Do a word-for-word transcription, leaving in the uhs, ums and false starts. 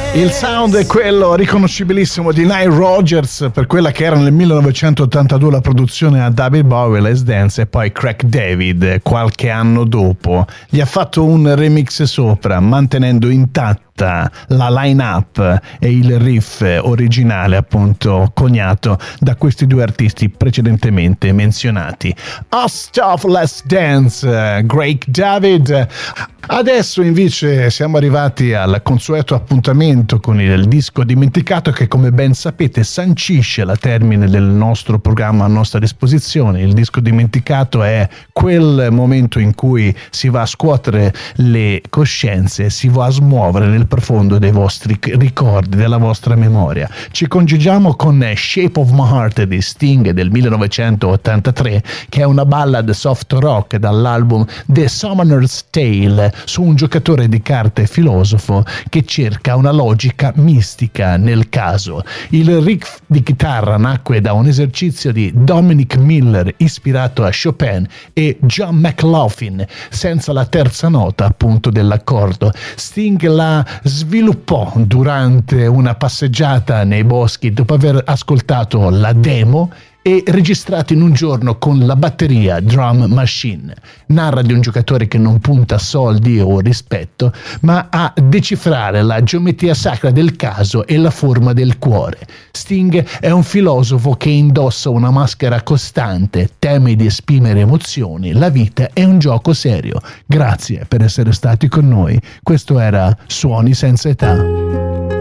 Il sound è quello riconoscibilissimo di Nile Rodgers per quella che era nel millenovecentottantadue la produzione a David Bowie, Let's Dance, e poi Craig David qualche anno dopo gli ha fatto un remix sopra, mantenendo intatta la line-up e il riff originale, appunto coniato da questi due artisti precedentemente menzionati. Us Stuff Let's Dance, Craig David. Adesso invece siamo arrivati al consueto appuntamento con il disco dimenticato, che come ben sapete sancisce la termine del nostro programma a nostra disposizione. Il disco dimenticato è quel momento in cui si va a scuotere le coscienze, si va a smuovere nel profondo dei vostri ricordi, della vostra memoria. Ci congiungiamo con Shape of My Heart di Sting del millenovecentottantatré, che è una ballad soft rock dall'album The Summoner's Tale, su un giocatore di carte filosofo che cerca una logica mistica nel caso. Il riff di chitarra nacque da un esercizio di Dominic Miller ispirato a Chopin e John McLaughlin, senza la terza nota appunto dell'accordo. Sting la sviluppò durante una passeggiata nei boschi dopo aver ascoltato la demo e registrato in un giorno con la batteria Drum Machine. Narra di un giocatore che non punta a soldi o rispetto, ma a decifrare la geometria sacra del caso e la forma del cuore. Sting è un filosofo che indossa una maschera costante, teme di esprimere emozioni. La vita è un gioco serio. Grazie per essere stati con noi. Questo era Suoni senza età.